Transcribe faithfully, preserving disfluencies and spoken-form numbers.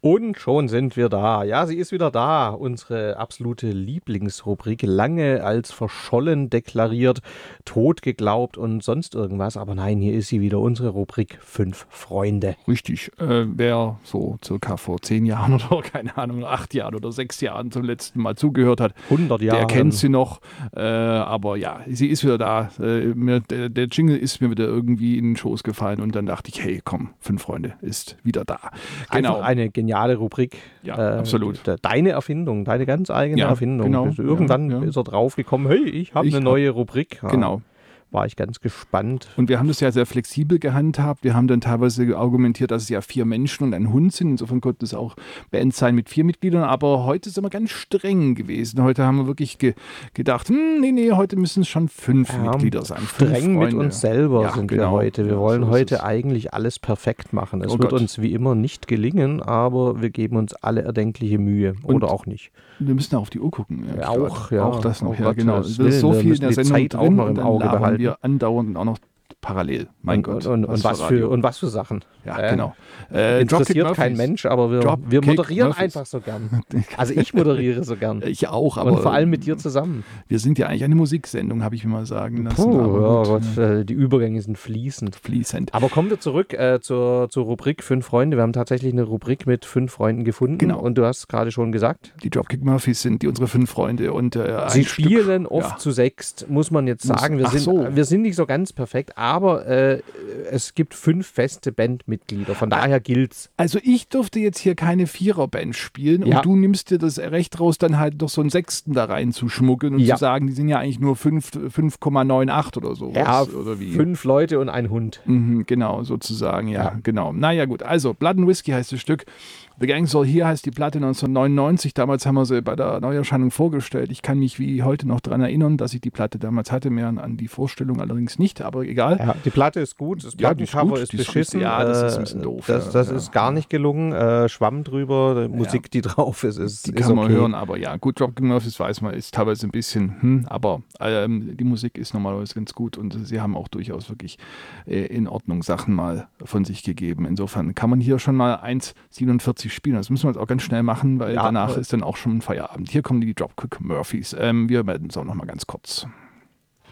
Und schon sind wir da. Ja, sie ist wieder da. Unsere absolute Lieblingsrubrik. Lange als verschollen deklariert, tot geglaubt und sonst irgendwas. Aber nein, hier ist sie wieder. Unsere Rubrik Fünf Freunde. Richtig. Äh, wer so circa vor zehn Jahren oder keine Ahnung, acht Jahren oder sechs Jahren zum letzten Mal zugehört hat, hundert Jahre. Der kennt sie noch. Äh, aber ja, sie ist wieder da. Äh, mir, der, der Jingle ist mir wieder irgendwie in den Schoß gefallen und dann dachte ich, hey, komm, Fünf Freunde ist wieder da. Genau. Einfach eine geniale Rubrik. Ja, äh, absolut. Deine Erfindung, deine ganz eigene ja, Erfindung. Genau, Irgendwann ja, ja. ist er draufgekommen, hey, ich habe eine neue Rubrik. Ja, genau. War ich ganz gespannt. Und wir haben das ja sehr flexibel gehandhabt. Wir haben dann teilweise argumentiert, dass es ja vier Menschen und ein Hund sind. Insofern konnte es auch Bands sein mit vier Mitgliedern. Aber heute sind wir ganz streng gewesen. Heute haben wir wirklich ge- gedacht, hm, nee, nee, heute müssen es schon fünf ja, Mitglieder sein. Streng mit uns selber ja, sind genau. wir heute. Wir ja, wollen so heute eigentlich alles perfekt machen. Es oh wird Gott. uns wie immer nicht gelingen, aber wir geben uns alle erdenkliche Mühe. Und oder auch nicht. Wir müssen auch auf die Uhr gucken. Ja, auch, ja. Auch das noch, oh ja, Gott, genau. Es ist so wir viel in der die Sendung Zeit drin auch noch im und Auge dann behalten. wir andauernd auch noch parallel. Mein und, Gott. Und, und, was, was für, und was für Sachen. Ja, äh, genau. Äh, interessiert kein Mensch, aber wir, wir moderieren Murphys. einfach so gern. Also ich moderiere so gern. Ich auch, aber... Und vor allem mit dir zusammen. Wir sind ja eigentlich eine Musiksendung, habe ich mir mal sagen lassen. Puh, aber ja, gut, Gott, äh, die Übergänge sind fließend. Fließend. Aber kommen wir zurück äh, zur, zur Rubrik Fünf Freunde. Wir haben tatsächlich eine Rubrik mit fünf Freunden gefunden. Genau. Und du hast gerade schon gesagt. Die Dropkick Murphys sind die unsere fünf Freunde. Und, äh, Sie ein spielen Stück, oft ja. zu sechst, muss man jetzt Muss- sagen. Wir ach sind, so. wir sind nicht so ganz perfekt, aber äh, es gibt fünf feste Bandmitglieder. Von daher gilt's. Also ich durfte jetzt hier keine Viererband spielen Ja. und du nimmst dir das Recht raus, dann halt noch so einen Sechsten da rein zu schmuggeln und Ja. zu sagen, die sind ja eigentlich nur fünf Komma neunundachtzig oder so. Ja, oder wie? fünf Leute und ein Hund. Mhm, genau, sozusagen, ja, Ja. genau. Naja, gut, also Blood and Whiskey heißt das Stück. The Gang Soul Here heißt die Platte neunzehnhundertneunundneunzig. Damals haben wir sie bei der Neuerscheinung vorgestellt. Ich kann mich wie heute noch daran erinnern, dass ich die Platte damals hatte, mehr an, an die Vorstellung allerdings nicht, aber egal. Ja, die Platte ist gut, das Ja, die ist Plattencover gut, ist die ist beschissen. richtig. Ja, das ist ein äh, bisschen doof, Das, ja, das ja. ist gar nicht gelungen. Äh, Schwamm drüber, die Musik, die drauf ist, ist, Die ist kann man okay. hören, aber ja, gut, Dropkick Murphys weiß man, ist teilweise ein bisschen, hm, aber ähm, die Musik ist normalerweise ganz gut und sie haben auch durchaus wirklich äh, in Ordnung Sachen mal von sich gegeben. Insofern kann man hier schon mal eins siebenundvierzig spielen. Das müssen wir jetzt auch ganz schnell machen, weil Ja, danach äh, ist dann auch schon Feierabend. Hier kommen die Dropkick Murphys. Ähm, wir melden uns auch noch mal ganz kurz.